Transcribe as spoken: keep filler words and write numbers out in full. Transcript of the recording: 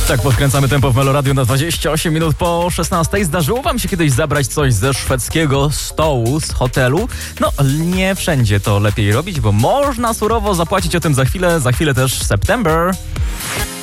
Tak, podkręcamy tempo w Meloradiu na dwadzieścia osiem minut po szesnastej. Zdarzyło wam się kiedyś zabrać coś ze szwedzkiego stołu, z hotelu? No, nie wszędzie to lepiej robić, bo można surowo zapłacić. O tym za chwilę, za chwilę też September.